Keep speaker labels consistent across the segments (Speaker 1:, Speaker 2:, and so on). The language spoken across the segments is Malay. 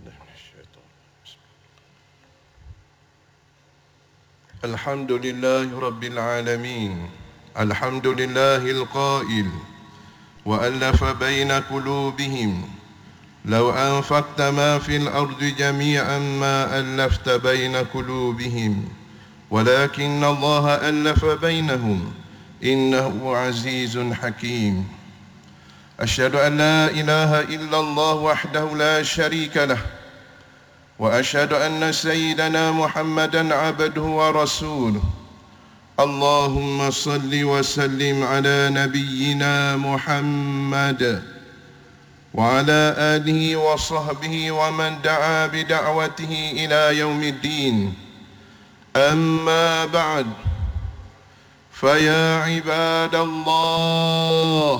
Speaker 1: الحمد لله رب العالمين الحمد لله القائل وألف بين قلوبهم لو أنفقت ما في الأرض جميعا ما ألفت بين قلوبهم ولكن الله ألف بينهم إنه عزيز حكيم أشهد أن لا إله إلا الله وحده لا شريك له وأشهد أن سيدنا محمدا عبده ورسوله اللهم صل وسلم على نبينا محمد وعلى آله وصحبه ومن دعا بدعوته إلى يوم الدين أما بعد فيا عباد الله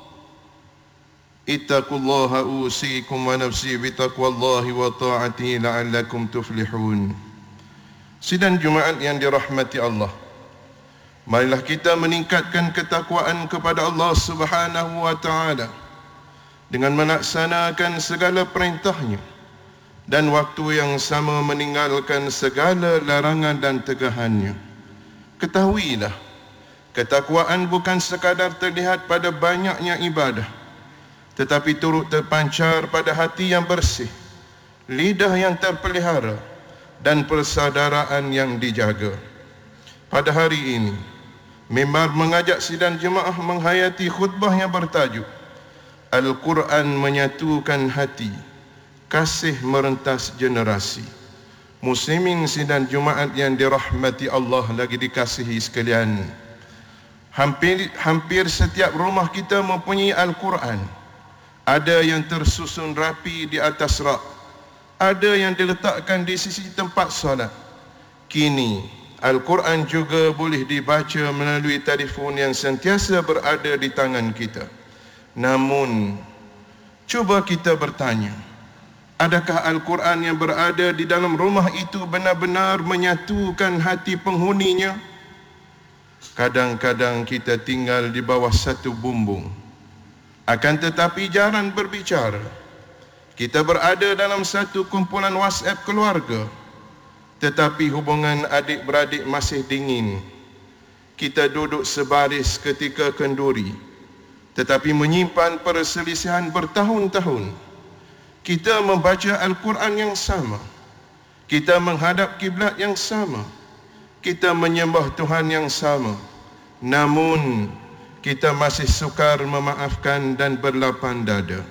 Speaker 1: اتقوا الله أوصيكم ونفسي بتقوى الله وطاعته لعلكم تفلحون. Sidang Jumaat yang dirahmati Allah, marilah kita meningkatkan ketakwaan kepada Allah Subhanahu wa Ta'ala dengan melaksanakan segala perintahnya dan waktu yang sama meninggalkan segala larangan dan tegahannya. Ketahuilah, ketakwaan bukan sekadar terlihat pada banyaknya ibadah, tetapi turut terpancar pada hati yang bersih, lidah yang terpelihara dan persaudaraan yang dijaga. Pada hari ini, mimbar mengajak sidang jemaah menghayati khutbah yang bertajuk Al-Quran Menyatukan Hati, Kasih Merentas Generasi. Muslimin sidang Jumaat yang dirahmati Allah lagi dikasihi sekalian, hampir setiap rumah kita mempunyai Al-Quran. Ada yang tersusun rapi di atas rak, ada yang diletakkan di sisi tempat solat. Kini Al-Quran juga boleh dibaca melalui telefon yang sentiasa berada di tangan kita. Namun, cuba kita bertanya, adakah Al-Quran yang berada di dalam rumah itu benar-benar menyatukan hati penghuninya? Kadang-kadang kita tinggal di bawah satu bumbung, akan tetapi jarang berbicara. Kita berada dalam satu kumpulan WhatsApp keluarga, tetapi hubungan adik-beradik masih dingin. Kita duduk sebaris ketika kenduri, tetapi menyimpan perselisihan bertahun-tahun. Kita membaca Al-Quran yang sama, kita menghadap kiblat yang sama, kita menyembah Tuhan yang sama, namun kita masih sukar memaafkan dan berlapang dada.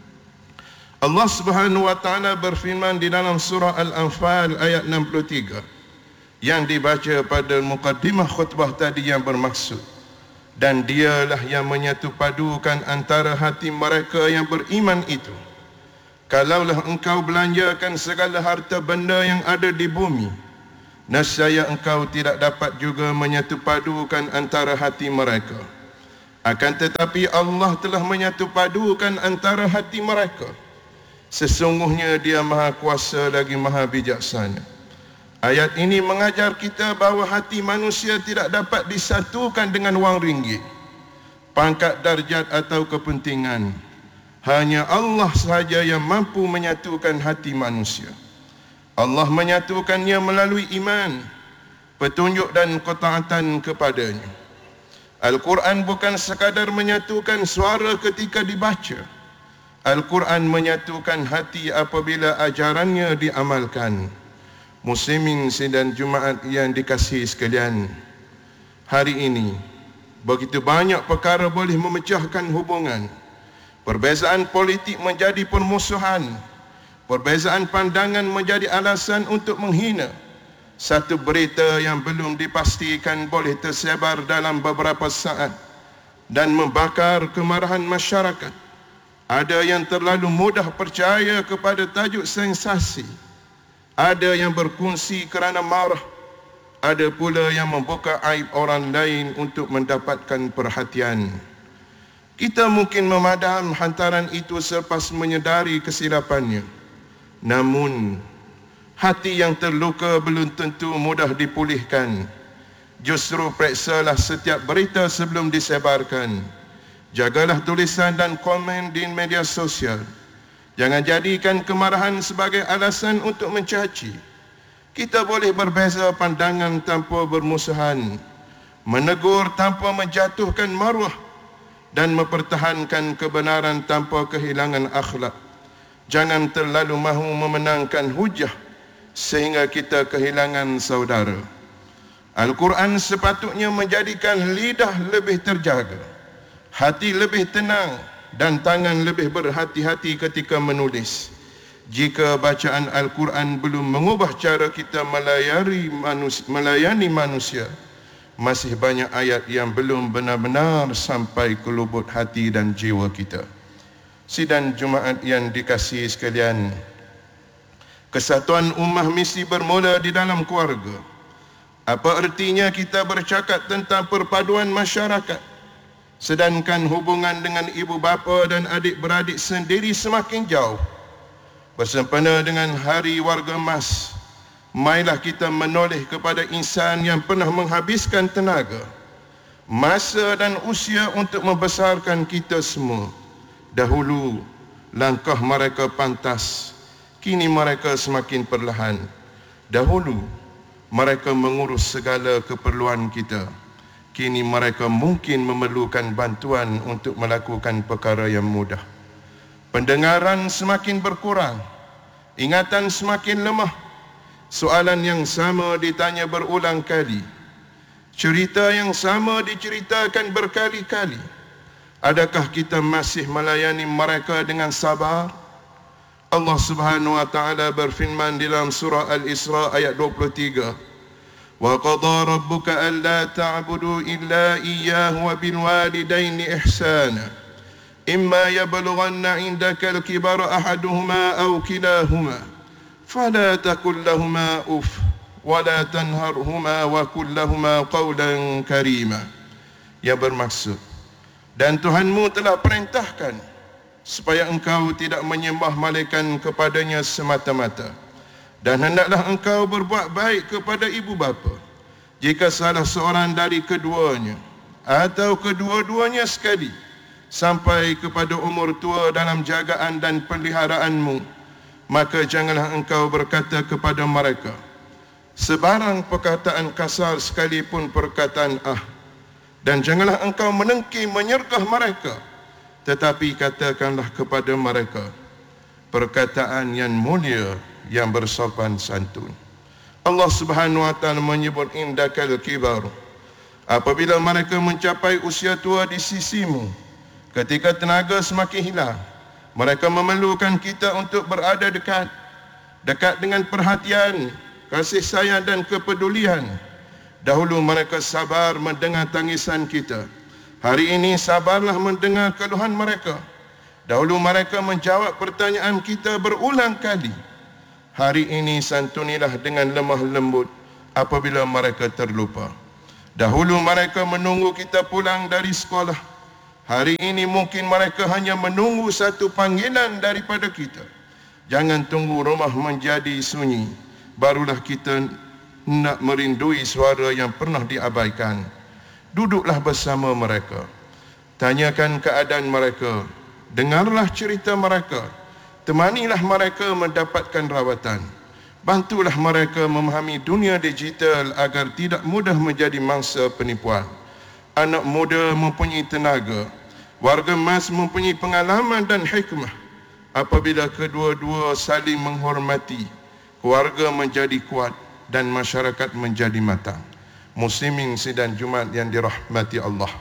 Speaker 1: Allah Subhanahu wa Ta'ala berfirman di dalam surah Al-Anfal ayat 63 yang dibaca pada mukaddimah khutbah tadi yang bermaksud, dan dialah yang menyatu padukan antara hati mereka yang beriman itu. Kalaulah engkau belanjakan segala harta benda yang ada di bumi, nescaya engkau tidak dapat juga menyatu padukan antara hati mereka. Akan tetapi Allah telah menyatu padukan antara hati mereka. Sesungguhnya Dia Maha Kuasa lagi Maha Bijaksana. Ayat ini mengajar kita bahawa hati manusia tidak dapat disatukan dengan wang ringgit, pangkat darjat atau kepentingan. Hanya Allah sahaja yang mampu menyatukan hati manusia. Allah menyatukannya melalui iman, petunjuk dan ketaatan kepadanya. Al-Quran bukan sekadar menyatukan suara ketika dibaca. Al-Quran menyatukan hati apabila ajarannya diamalkan. Muslimin sidang Jumaat yang dikasihi sekalian, hari ini begitu banyak perkara boleh memecahkan hubungan. Perbezaan politik menjadi permusuhan, perbezaan pandangan menjadi alasan untuk menghina. Satu berita yang belum dipastikan boleh tersebar dalam beberapa saat dan membakar kemarahan masyarakat. Ada yang terlalu mudah percaya kepada tajuk sensasi, ada yang berkongsi kerana marah, ada pula yang membuka aib orang lain untuk mendapatkan perhatian. Kita mungkin memadam hantaran itu selepas menyedari kesilapannya. Namun, hati yang terluka belum tentu mudah dipulihkan. Justru periksalah setiap berita sebelum disebarkan. Jagalah tulisan dan komen di media sosial. Jangan jadikan kemarahan sebagai alasan untuk mencaci. Kita boleh berbeza pandangan tanpa bermusuhan, menegur tanpa menjatuhkan maruah, dan mempertahankan kebenaran tanpa kehilangan akhlak. Jangan terlalu mahu memenangkan hujah sehingga kita kehilangan saudara. Al-Quran sepatutnya menjadikan lidah lebih terjaga, hati lebih tenang, dan tangan lebih berhati-hati ketika menulis. Jika bacaan Al-Quran belum mengubah cara kita melayani manusia, masih banyak ayat yang belum benar-benar sampai ke lubuk hati dan jiwa kita. Sidang Jumaat yang dikasihi sekalian, kesatuan ummah mesti bermula di dalam keluarga. Apa artinya kita bercakap tentang perpaduan masyarakat, sedangkan hubungan dengan ibu bapa dan adik-beradik sendiri semakin jauh? Bersempena dengan Hari Warga Emas, marilah kita menoleh kepada insan yang pernah menghabiskan tenaga, masa dan usia untuk membesarkan kita semua. Dahulu langkah mereka pantas, kini mereka semakin perlahan. Dahulu mereka mengurus segala keperluan kita, kini mereka mungkin memerlukan bantuan untuk melakukan perkara yang mudah. Pendengaran semakin berkurang, ingatan semakin lemah. Soalan yang sama ditanya berulang kali, cerita yang sama diceritakan berkali-kali. Adakah kita masih melayani mereka dengan sabar? Allah Subhanahu wa taala berfirman di dalam surah Al-Isra ayat 23, "Wa qadha rabbuka alla ta'budu illa iyyahu wa bil walidaini ihsana. Imma yablughanna 'indaka al-kibara ahaduhuma aw kilahuma fala taqul lahumā uff wa la tanharhumā wa qul lahumā qawlan karīmā." Yang bermaksud, dan Tuhanmu telah perintahkan supaya engkau tidak menyembah malaikat kepadanya semata-mata, dan hendaklah engkau berbuat baik kepada ibu bapa. Jika salah seorang dari keduanya atau kedua-duanya sekali sampai kepada umur tua dalam jagaan dan peliharaanmu, maka janganlah engkau berkata kepada mereka sebarang perkataan kasar sekalipun perkataan dan janganlah engkau menengki menyergah mereka, tetapi katakanlah kepada mereka perkataan yang mulia yang bersopan santun. Allah Subhanahu wa taala menyebut indakal kibar, apabila mereka mencapai usia tua di sisimu, ketika tenaga semakin hilang, mereka memerlukan kita untuk berada dekat dengan perhatian, kasih sayang dan kepedulian. Dahulu mereka sabar mendengar tangisan kita, hari ini sabarlah mendengar keluhan mereka. Dahulu mereka menjawab pertanyaan kita berulang kali, hari ini santunilah dengan lemah lembut apabila mereka terlupa. Dahulu mereka menunggu kita pulang dari sekolah, hari ini mungkin mereka hanya menunggu satu panggilan daripada kita. Jangan tunggu rumah menjadi sunyi, barulah kita nak merindui suara yang pernah diabaikan. Duduklah bersama mereka, tanyakan keadaan mereka, dengarlah cerita mereka, temanilah mereka mendapatkan rawatan. Bantulah mereka memahami dunia digital agar tidak mudah menjadi mangsa penipuan. Anak muda mempunyai tenaga, warga emas mempunyai pengalaman dan hikmah. Apabila kedua-dua saling menghormati, keluarga menjadi kuat dan masyarakat menjadi matang. Muslimin sidang Jumaat yang dirahmati Allah,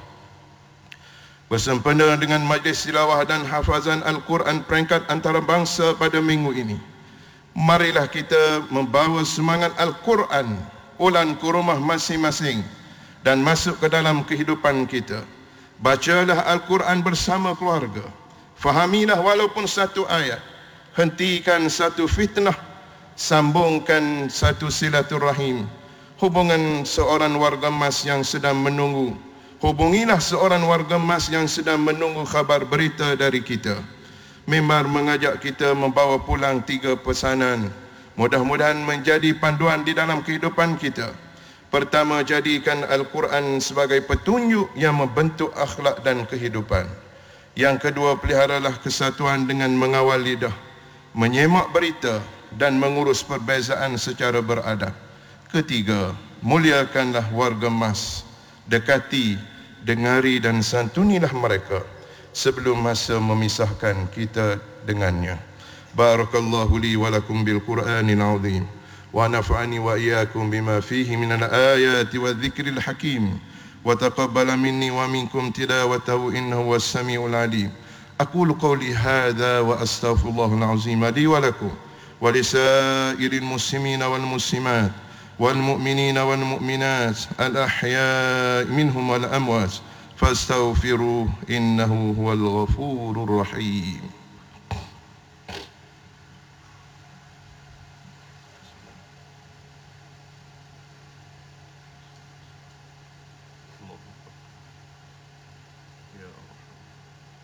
Speaker 1: bersempena dengan majlis tilawah dan hafazan Al-Quran peringkat antarabangsa pada minggu ini, marilah kita membawa semangat Al-Quran pulang ke rumah masing-masing dan masuk ke dalam kehidupan kita. Bacalah Al-Quran bersama keluarga, fahamilah walaupun satu ayat, hentikan satu fitnah, sambungkan satu silaturahim. Hubungan seorang warga emas yang sedang menunggu, hubungilah seorang warga emas yang sedang menunggu khabar berita dari kita. Mimbar mengajak kita membawa pulang 3 pesanan, mudah-mudahan menjadi panduan di dalam kehidupan kita. Pertama, jadikan Al-Quran sebagai petunjuk yang membentuk akhlak dan kehidupan. Yang kedua, peliharalah kesatuan dengan mengawal lidah, menyemak berita dan mengurus perbezaan secara beradab. Ketiga, muliakanlah warga Mas, dekati, dengari dan santunilah mereka sebelum masa memisahkan kita dengannya. Barakallahu li wa lakum bil Qur'anil azim wa nafa'ani wa iyyakum bima fihi minal ayati wadh-dhikril hakim wa taqabbala minni wa minkum tilawatahu innahu was-sami'ul alim. Aqulu qawli hadha wa astaghfirullahal azim li wa lakum wa lisairil muslimina wal muslimat wal mu'minina wal mu'minat al ahya'i minhum wal amwat fastaghfiruhu innahu huwal ghafurur rahim.